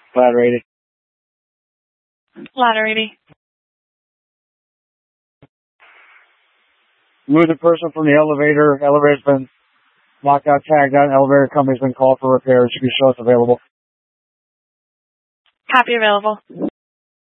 Ladder 80. Ladder 80. Move the person from the elevator. Elevator's been locked out, tagged out. Elevator company's been called for repairs. You can show us available. Copy available.